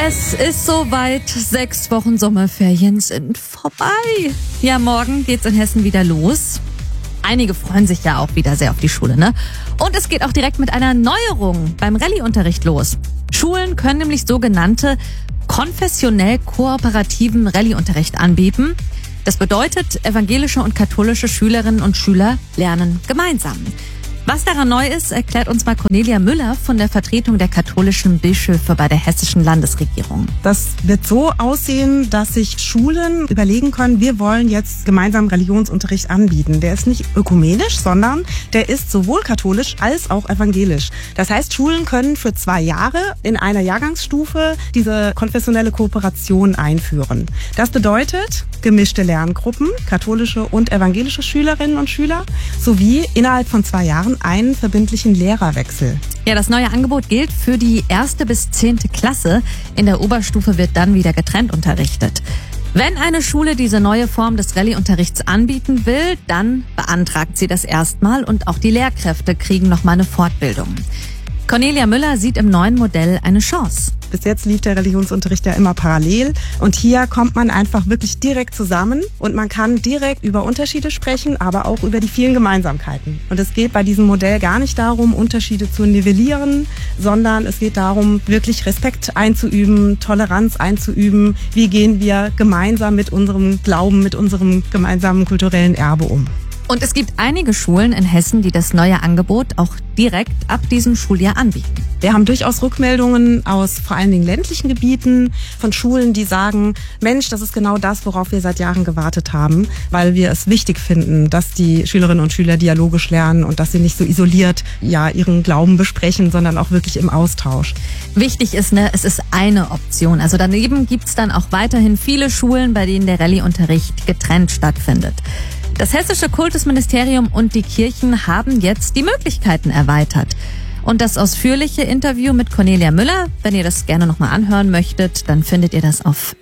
Es ist soweit, 6 Wochen Sommerferien sind vorbei. Ja, morgen geht's in Hessen wieder los. Einige freuen sich ja auch wieder sehr auf die Schule, ne? Und es geht auch direkt mit einer Neuerung beim Rallye-Unterricht los. Schulen können nämlich sogenannte konfessionell kooperativen Rallye-Unterricht anbieten. Das bedeutet, evangelische und katholische Schülerinnen und Schüler lernen gemeinsam. Was daran neu ist, erklärt uns mal Cornelia Müller von der Vertretung der katholischen Bischöfe bei der hessischen Landesregierung. Das wird so aussehen, dass sich Schulen überlegen können, wir wollen jetzt gemeinsam Religionsunterricht anbieten. Der ist nicht ökumenisch, sondern der ist sowohl katholisch als auch evangelisch. Das heißt, Schulen können für 2 Jahre in einer Jahrgangsstufe diese konfessionelle Kooperation einführen. Das bedeutet gemischte Lerngruppen, katholische und evangelische Schülerinnen und Schüler, sowie innerhalb von 2 Jahren einen verbindlichen Lehrerwechsel. Ja, das neue Angebot gilt für die 1. bis 10. Klasse. In der Oberstufe wird dann wieder getrennt unterrichtet. Wenn eine Schule diese neue Form des Rallye-Unterrichts anbieten will, dann beantragt sie das erstmal und auch die Lehrkräfte kriegen nochmal eine Fortbildung. Cornelia Müller sieht im neuen Modell eine Chance. Bis jetzt lief der Religionsunterricht ja immer parallel und hier kommt man einfach wirklich direkt zusammen und man kann direkt über Unterschiede sprechen, aber auch über die vielen Gemeinsamkeiten. Und es geht bei diesem Modell gar nicht darum, Unterschiede zu nivellieren, sondern es geht darum, wirklich Respekt einzuüben, Toleranz einzuüben. Wie gehen wir gemeinsam mit unserem Glauben, mit unserem gemeinsamen kulturellen Erbe um? Und es gibt einige Schulen in Hessen, die das neue Angebot auch direkt ab diesem Schuljahr anbieten. Wir haben durchaus Rückmeldungen aus vor allen Dingen ländlichen Gebieten von Schulen, die sagen, Mensch, das ist genau das, worauf wir seit Jahren gewartet haben, weil wir es wichtig finden, dass die Schülerinnen und Schüler dialogisch lernen und dass sie nicht so isoliert ihren Glauben besprechen, sondern auch wirklich im Austausch. Wichtig ist, es ist eine Option. Also daneben gibt's dann auch weiterhin viele Schulen, bei denen der Rallye-Unterricht getrennt stattfindet. Das hessische Kultusministerium und die Kirchen haben jetzt die Möglichkeiten erweitert. Und das ausführliche Interview mit Cornelia Müller, wenn ihr das gerne nochmal anhören möchtet, dann findet ihr das auf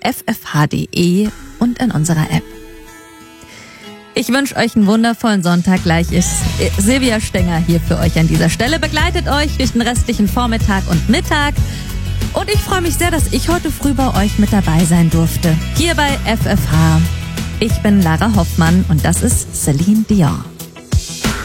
ffh.de und in unserer App. Ich wünsche euch einen wundervollen Sonntag. Gleich ist Silvia Stenger hier für euch an dieser Stelle. Begleitet euch durch den restlichen Vormittag und Mittag. Und ich freue mich sehr, dass ich heute früh bei euch mit dabei sein durfte. Hier bei FFH. Ich bin Lara Hoffmann und das ist Celine Dion.